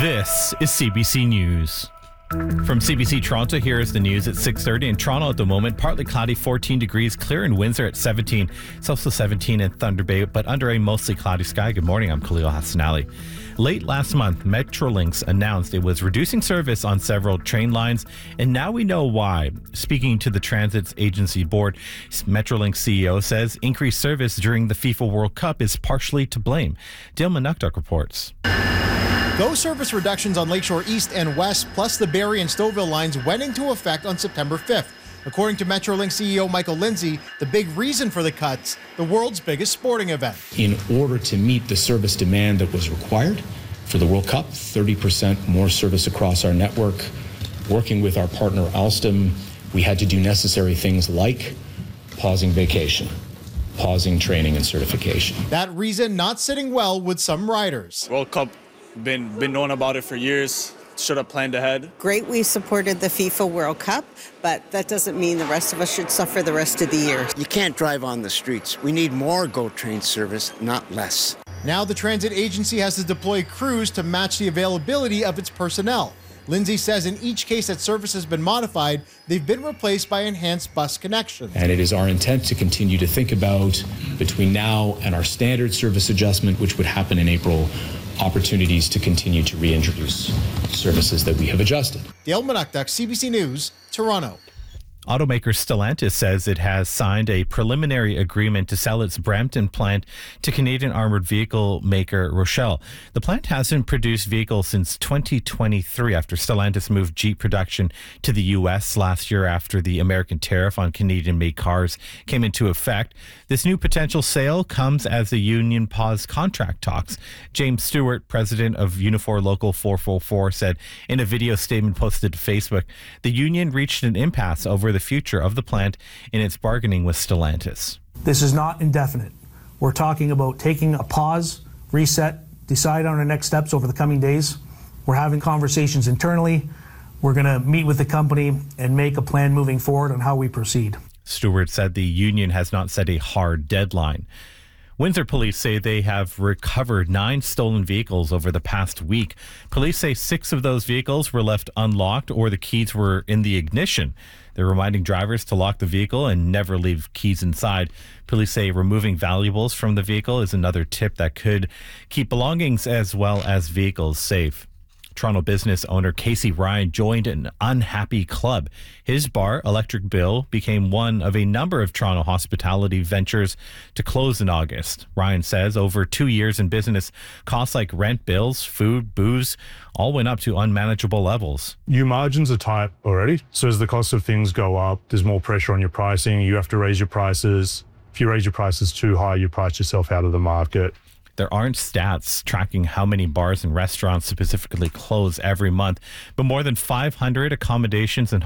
This is CBC News. From CBC Toronto, here is the news at 6:30. In Toronto at the moment, partly cloudy, 14 degrees, clear in Windsor at 17. It's also 17 in Thunder Bay, but under a mostly cloudy sky. Good morning, I'm Khalil Hassanali. Late last month, Metrolinx announced it was reducing service on several train lines, and now we know why. Speaking to the Transit's Agency Board, Metrolinx CEO says increased service during the FIFA World Cup is partially to blame. Dale Manukduk reports. GO service reductions on Lakeshore East and West, plus the Barrie and Stouffville lines, went into effect on September 5th. According to Metrolinx CEO Michael Lindsay, the big reason for the cuts, the world's biggest sporting event. In order to meet the service demand that was required for the World Cup, 30% more service across our network, working with our partner Alstom, we had to do necessary things like pausing vacation, pausing training and certification. That reason not sitting well with some riders. World Cup, been knowing about it for years. Should have planned ahead. Great, we supported the FIFA World Cup, but that doesn't mean the rest of us should suffer the rest of the year. You can't drive on the streets. We need more GO train service, not less. Now the transit agency has to deploy crews to match the availability of its personnel. Lindsay says in each case that service has been modified, they've been replaced by enhanced bus connections. And it is our intent to continue to think about, between now and our standard service adjustment, which would happen in April, opportunities to continue to reintroduce services that we have adjusted. Dale Manukduk, CBC News, Toronto. Automaker Stellantis says it has signed a preliminary agreement to sell its Brampton plant to Canadian armored vehicle maker Rochelle. The plant hasn't produced vehicles since 2023 after Stellantis moved Jeep production to the U.S. last year after the American tariff on Canadian-made cars came into effect. This new potential sale comes as the union paused contract talks. James Stewart, president of Unifor Local 444, said in a video statement posted to Facebook, the union reached an impasse over the future of the plant in its bargaining with Stellantis. This is not indefinite. We're talking about taking a pause, reset, decide on our next steps over the coming days. We're having conversations internally. We're going to meet with the company and make a plan moving forward on how we proceed. Stewart said the union has not set a hard deadline. Windsor police say they have recovered 9 stolen vehicles over the past week. Police say 6 of those vehicles were left unlocked or the keys were in the ignition. They're reminding drivers to lock the vehicle and never leave keys inside. Police say removing valuables from the vehicle is another tip that could keep belongings as well as vehicles safe. Toronto business owner Casey Ryan joined an unhappy club. His bar, Electric Bill, became one of a number of Toronto hospitality ventures to close in August. Ryan says over 2 years in business, costs like rent, bills, food, booze, all went up to unmanageable levels. Your margins are tight already, so as the cost of things go up, there's more pressure on your pricing. You have to raise your prices. If you raise your prices too high, you price yourself out of the market. There aren't stats tracking how many bars and restaurants specifically close every month, but more than 500 accommodations and